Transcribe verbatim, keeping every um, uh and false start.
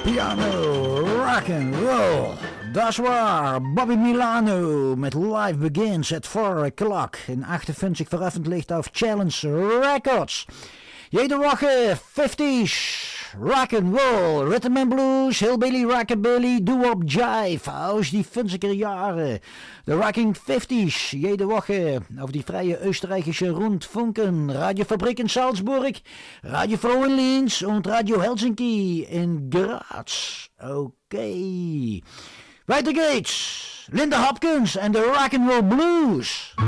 Piano, rock and roll. Dat is waar. Bobby Milano met Live Begins at four o'clock. In achtenvijftig veröffentlicht auf Challenge Records. Jede Woche fifties, rock and roll, rhythm and blues, hillbilly, rockabilly, doo-wop, jive aus die fünfziger Jahre. De Rocking fifties, jede Woche auf die freie österreichische Rundfunken, Radiofabrik in Salzburg, Radio Froh in Linz und Radio Helsinki in Graz. Okay. Weiter geht's. Linda Hopkins and the Rock and Roll Blues.